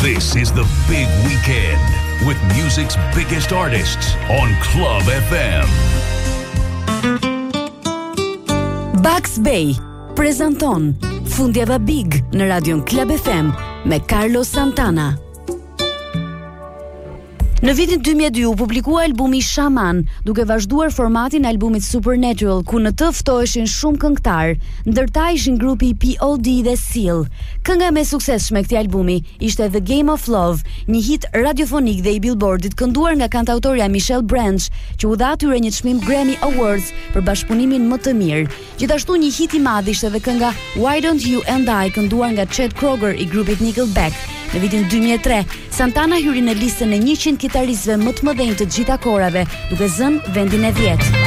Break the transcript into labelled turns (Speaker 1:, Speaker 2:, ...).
Speaker 1: This is the big weekend with music's biggest artists on Club FM.
Speaker 2: Bugs Bay prezanton Fundjava Big në radion Club FM me Carlos Santana. Në vitin 2002 u publikua albumi Shaman, duke vazhduar formatin e albumit Supernatural, ku në të ftoheshin shumë këngëtar, ndërta ishin grupi POD dhe Seal. Kënga më e suksesshme këtij albumi ishte The Game of Love, një hit radiofonik dhe i Billboardit kënduar nga kantautorja Michelle Branch, që u dha atyre një çmim Grammy Awards për bashkëpunimin më të mirë. Gjithashtu një hit i madh ishte edhe kënga Why Don't You and I, kënduar nga Chet Kroger i grupit Nickelback. Në vitin 2003, Santana hyri në listën e 100 kitaristëve më të mëdhenj të gjitha kohërave, duke zënë vendin e 10.